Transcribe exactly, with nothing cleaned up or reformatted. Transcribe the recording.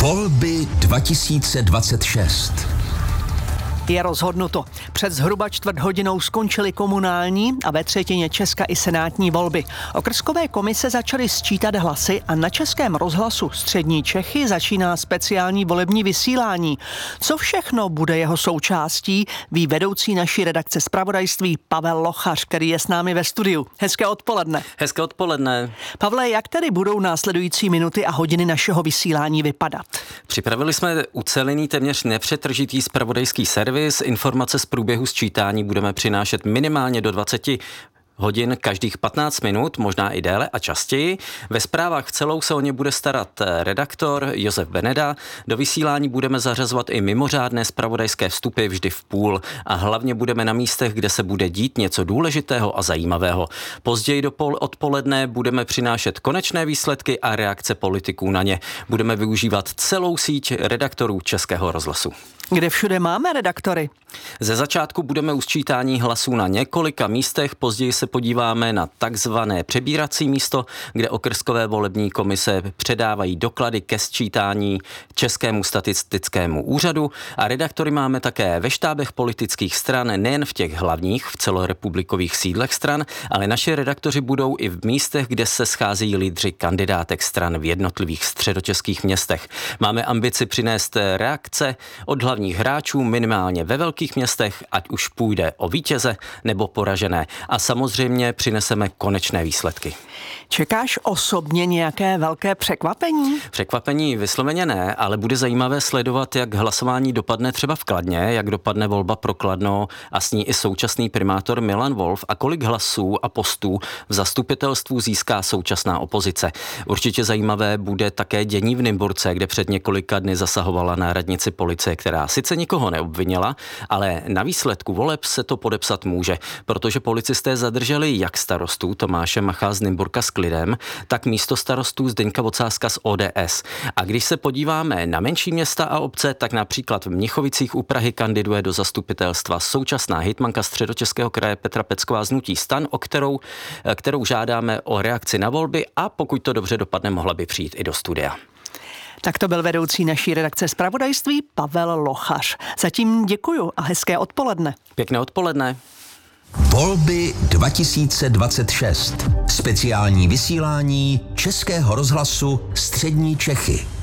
Volby dva tisíce dvacet šest. Je rozhodnuto. Před zhruba čtvrt hodinou skončily komunální a ve třetině Česka i senátní volby. Okrskové komise začaly sčítat hlasy a na Českém rozhlasu Střední Čechy začíná speciální volební vysílání. Co všechno bude jeho součástí, ví vedoucí naší redakce zpravodajství Pavel Lochař, který je s námi ve studiu. Hezké odpoledne. Hezké odpoledne. Pavle, jak tedy budou následující minuty a hodiny našeho vysílání vypadat? Připravili jsme ucelený, téměř nepřetržitý zpravodajský servis. Informace z průběhu sčítání budeme přinášet minimálně do dvacet hodin každých patnáct minut, možná i déle a častěji. Ve zprávách celou se o ně bude starat redaktor Josef Beneda. Do vysílání budeme zařazovat i mimořádné zpravodajské vstupy vždy v půl a hlavně budeme na místech, kde se bude dít něco důležitého a zajímavého. Později do pol odpoledne budeme přinášet konečné výsledky a reakce politiků na ně. Budeme využívat celou síť redaktorů Českého rozhlasu. Kde všude máme redaktory? Ze začátku budeme u sčítání hlasů na několika místech, později se podíváme na takzvané přebírací místo, kde okrskové volební komise předávají doklady ke sčítání Českému statistickému úřadu a redaktory máme také ve štábech politických stran, nejen v těch hlavních, v celorepublikových sídlech stran, ale naši redaktoři budou i v místech, kde se scházejí lídři kandidátek stran v jednotlivých středočeských městech. Máme ambici přinést reakce od hlavních hráčů minimálně ve velkých městech, ať už půjde o vítěze nebo poražené. A samozřejmě přineseme konečné výsledky. Čekáš osobně nějaké velké překvapení? Překvapení vysloveně ne, ale bude zajímavé sledovat, jak hlasování dopadne třeba v Kladně, jak dopadne volba pro Kladno a s ní i současný primátor Milan Wolf a kolik hlasů a postů v zastupitelstvu získá současná opozice. Určitě zajímavé bude také dění v Nymburce, kde před několika dny zasahovala na radnici policie, která sice nikoho neobvinila, ale na výsledku voleb se to podepsat může, protože policisté zadrželi jak starostu Tomáše Macha z Nymburka s klidem, tak místo starostů Zdeňka Vocáska z O D S. A když se podíváme na menší města a obce, tak například v Mnichovicích u Prahy kandiduje do zastupitelstva současná hejtmanka Středočeského kraje Petra Pecková z hnutí STAN, o kterou, kterou žádáme o reakci na volby a pokud to dobře dopadne, mohla by přijít i do studia. Tak to byl vedoucí naší redakce zpravodajství Pavel Lochař. Zatím děkuju a hezké odpoledne. Pěkné odpoledne. Volby dva tisíce dvacet šest. Speciální vysílání Českého rozhlasu Střední Čechy.